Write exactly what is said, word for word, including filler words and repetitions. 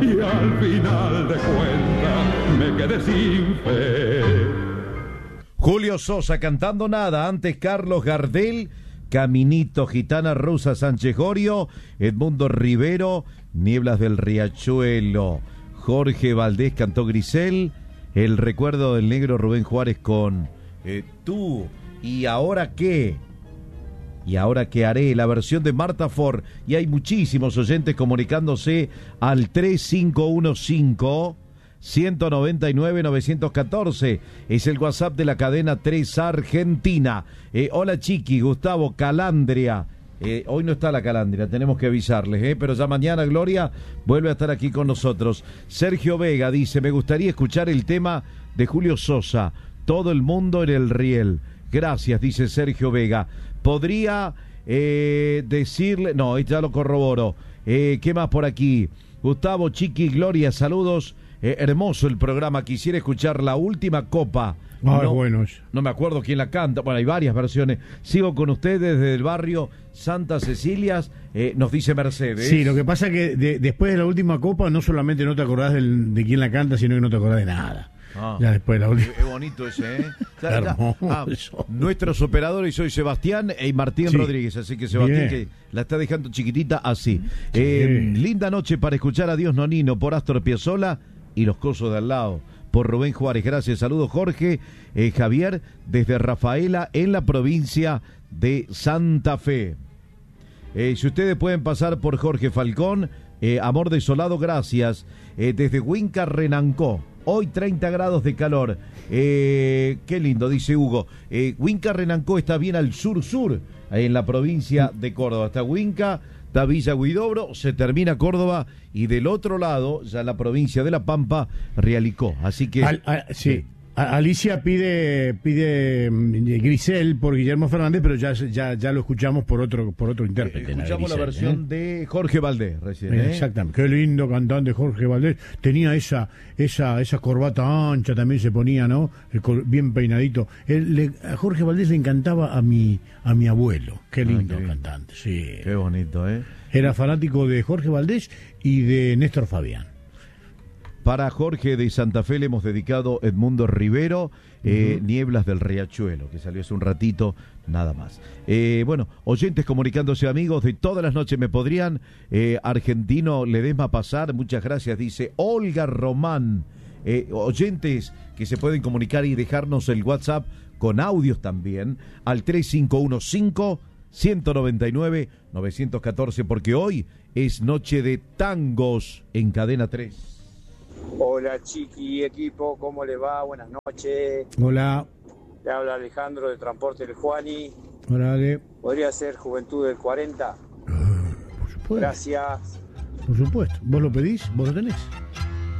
y al final de cuentas me quedé sin fe. Julio Sosa cantando Nada, antes Carlos Gardel, Caminito, Gitana Rusa, Sánchez Gorio, Edmundo Rivero, Nieblas del Riachuelo, Jorge Valdés cantó Grisel, El recuerdo del negro Rubén Juárez con eh, Tú, ¿y ahora qué? ¿Y ahora qué haré? La versión de Marta Ford, y hay muchísimos oyentes comunicándose al tres cinco uno cinco, uno nueve nueve, nueve uno cuatro, es el WhatsApp de la cadena tres Argentina. Eh, hola Chiqui, Gustavo, Calandria. Eh, hoy no está la Calandria, tenemos que avisarles, eh, pero ya mañana Gloria vuelve a estar aquí con nosotros. Sergio Vega dice, me gustaría escuchar el tema de Julio Sosa, Todo el mundo en el riel. Gracias, dice Sergio Vega. Podría eh, decirle, no, ya lo corroboro. Eh, ¿Qué más por aquí? Gustavo, Chiqui, Gloria, saludos. Eh, hermoso el programa, quisiera escuchar La Última Copa. Ah, no, bueno. no me acuerdo quién la canta, bueno, hay varias versiones. Sigo con ustedes desde el barrio Santa Cecilia, eh, nos dice Mercedes. Sí, lo que pasa es que de, después de La Última Copa no solamente no te acordás del, de quién la canta, sino que no te acordás de nada. Ah, ya después de la última. Es bonito ese, ¿eh? Ya, ya. Ah, Hermoso. nuestros operadores, soy Sebastián y Martín Sí. Rodríguez, así que Sebastián Bien. que la está dejando chiquitita así. Sí. Eh, linda noche para escuchar a Dios Nonino por Astor Piazzolla y Los Cosos de al lado, por Rubén Juárez. Gracias, saludos Jorge, eh, Javier, desde Rafaela, en la provincia de Santa Fe. Eh, si ustedes pueden pasar por Jorge Falcón, eh, Amor Desolado, gracias. Eh, desde Huinca, Renancó, hoy treinta grados de calor. Eh, qué lindo, dice Hugo. Eh, Huinca, Renancó está bien al sur-sur, en la provincia de Córdoba. Está Huinca, está Villa Huidobro, se termina Córdoba y del otro lado, ya la provincia de La Pampa, Realicó. Así que... Al, a, sí. A, Alicia pide pide mm, Grisel por Guillermo Fernández, pero ya ya ya lo escuchamos por otro por otro intérprete. Eh, escuchamos la, Grisel, versión ¿eh? de Jorge Valdés recién. Eh, ¿eh? Exactamente. Qué lindo cantante Jorge Valdés. Tenía esa esa esa corbata ancha, también se ponía, ¿no? El col- bien peinadito. Él, le, a Jorge Valdés le encantaba a mi a mi abuelo. Qué lindo Ah, qué cantante. Sí. Qué bonito, ¿eh? Era fanático de Jorge Valdés y de Néstor Fabián. Para Jorge de Santa Fe le hemos dedicado Edmundo Rivero, eh, uh-huh. Nieblas del Riachuelo, que salió hace un ratito, nada más. Eh, bueno, oyentes comunicándose, amigos de todas las noches, ¿me podrían, eh, Argentino Ledesma, pasar? Muchas gracias, dice Olga Román. Eh, oyentes que se pueden comunicar y dejarnos el WhatsApp con audios también, al tres cinco uno cinco, uno nueve nueve, nueve uno cuatro, porque hoy es noche de tangos en Cadena tres. Hola Chiqui, equipo, ¿cómo le va? Buenas noches. Hola. Le habla Alejandro de Transporte del Juani. Hola, Ale. ¿Podría ser Juventud del cuarenta? Uh, por supuesto. Gracias. Por supuesto. ¿Vos lo pedís? ¿Vos lo tenés?